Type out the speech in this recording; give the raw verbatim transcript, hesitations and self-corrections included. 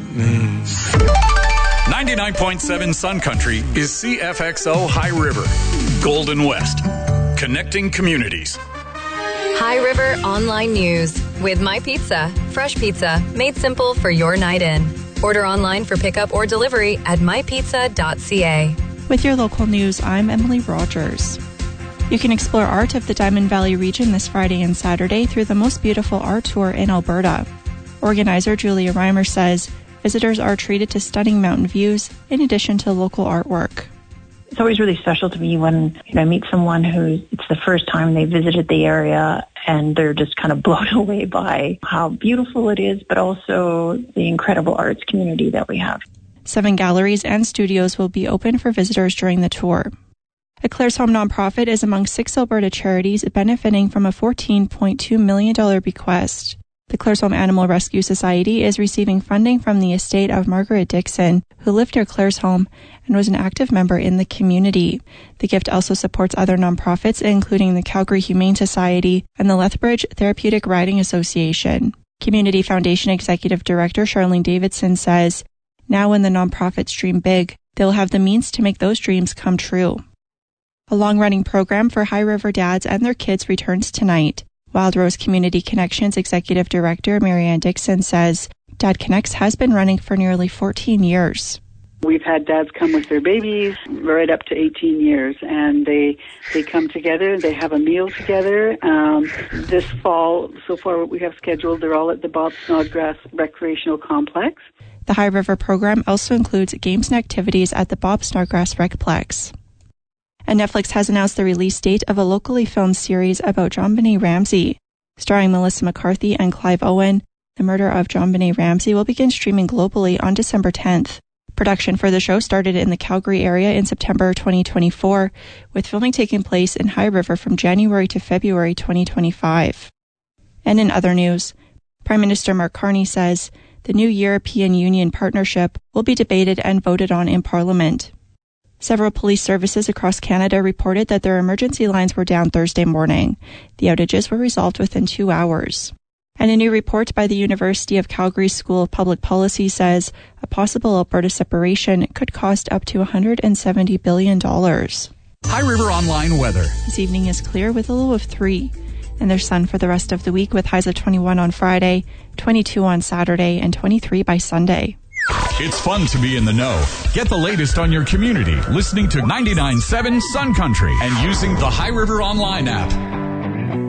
ninety-nine point seven Sun Country is C F X O High River, Golden West, connecting communities. High River Online News with My Pizza. Fresh pizza made simple for your night in. Order online for pickup or delivery at my pizza dot c a. With your local news, I'm Emily Rogers. You can explore art of the Diamond Valley region this Friday and Saturday through the Most Beautiful Art Tour in Alberta. Organizer Julia Reimer says visitors are treated to stunning mountain views in addition to local artwork. It's always really special to me when you know, I meet someone who it's the first time they visited the area and they're just kind of blown away by how beautiful it is, but also the incredible arts community that we have. Seven galleries and studios will be open for visitors during the tour. A Claresholm nonprofit is among six Alberta charities benefiting from a fourteen point two million dollars bequest. The Claresholm Animal Rescue Society is receiving funding from the estate of Margaret Dixon, who lived near Claresholm and was an active member in the community. The gift also supports other nonprofits, including the Calgary Humane Society and the Lethbridge Therapeutic Riding Association. Community Foundation Executive Director Charlene Davidson says, now when the nonprofits dream big, they'll have the means to make those dreams come true. A long-running program for High River dads and their kids returns tonight. Wild Rose Community Connections Executive Director Marianne Dixon says Dad Connects has been running for nearly fourteen years. We've had dads come with their babies right up to eighteen years, and they they come together, they have a meal together. Um, this fall, so far what we have scheduled, they're all at the Bob Snodgrass Recreational Complex. The High River program also includes games and activities at the Bob Snodgrass Recplex. And Netflix has announced the release date of a locally filmed series about JonBenét Ramsey. Starring Melissa McCarthy and Clive Owen, The Murder of JonBenét Ramsey will begin streaming globally on December tenth. Production for the show started in the Calgary area in September twenty twenty-four, with filming taking place in High River from January to February twenty twenty-five. And in other news, Prime Minister Mark Carney says the new European Union partnership will be debated and voted on in Parliament. Several police services across Canada reported that their emergency lines were down Thursday morning. The outages were resolved within two hours. And a new report by the University of Calgary School of Public Policy says a possible Alberta separation could cost up to one hundred seventy billion dollars. High River Online weather. This evening is clear with a low of three. And there's sun for the rest of the week with highs of twenty-one on Friday, twenty-two on Saturday, and twenty-three by Sunday. It's fun to be in the know. Get the latest on your community listening to ninety-nine point seven Sun Country and using the High River Online app.